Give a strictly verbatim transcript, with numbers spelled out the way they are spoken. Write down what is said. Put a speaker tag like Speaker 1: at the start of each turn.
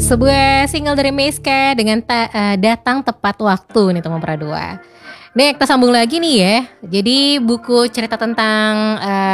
Speaker 1: Sebuah single dari Meiska dengan ta- eh, datang tepat waktu nih teman Pradua. Nih kita sambung lagi nih ya. Jadi buku cerita tentang eh,